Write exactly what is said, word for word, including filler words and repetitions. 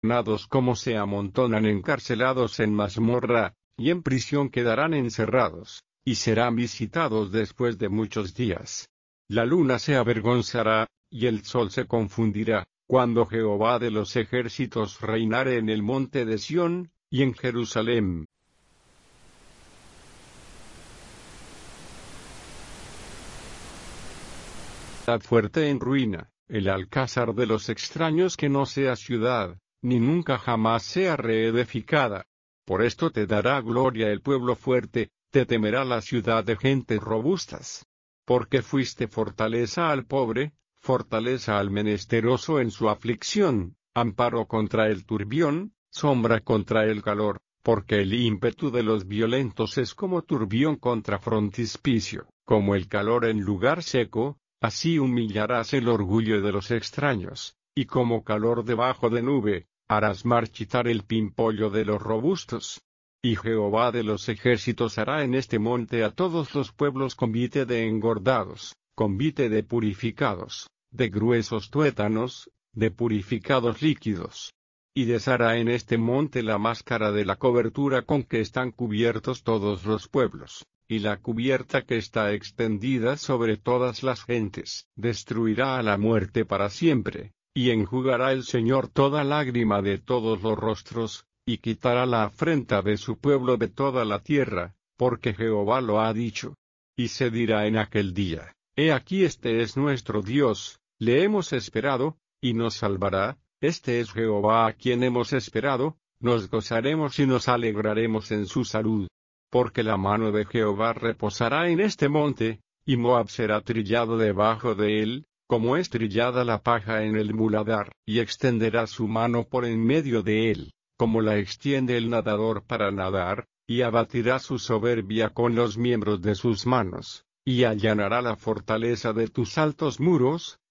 como se amontonan encarcelados en mazmorra, y en prisión quedarán encerrados, y serán visitados después de muchos días. La luna se avergonzará, y el sol se confundirá, cuando Jehová de los ejércitos reinare en el monte de Sión, y en Jerusalén. Ciudad fuerte en ruina, el alcázar de los extraños que no sea ciudad, ni nunca jamás sea reedificada. Por esto te dará gloria el pueblo fuerte, te temerá la ciudad de gentes robustas. Porque fuiste fortaleza al pobre, fortaleza al menesteroso en su aflicción, amparo contra el turbión, sombra contra el calor, porque el ímpetu de los violentos es como turbión contra frontispicio, como el calor en lugar seco, así humillarás el orgullo de los extraños, y como calor debajo de nube, harás marchitar el pimpollo de los robustos. Y Jehová de los ejércitos hará en este monte a todos los pueblos convite de engordados, convite de purificados, de gruesos tuétanos, de purificados líquidos. Y deshará en este monte la máscara de la cobertura con que están cubiertos todos los pueblos, y la cubierta que está extendida sobre todas las gentes, destruirá a la muerte para siempre, y enjugará el Señor toda lágrima de todos los rostros, y quitará la afrenta de su pueblo de toda la tierra, porque Jehová lo ha dicho. Y se dirá en aquel día, he aquí este es nuestro Dios, le hemos esperado, y nos salvará, este es Jehová a quien hemos esperado, nos gozaremos y nos alegraremos en su salud. Porque la mano de Jehová reposará en este monte, y Moab será trillado debajo de él, como es trillada la paja en el muladar, y extenderá su mano por en medio de él, como la extiende el nadador para nadar, y abatirá su soberbia con los miembros de sus manos, y allanará la fortaleza de tus altos muros,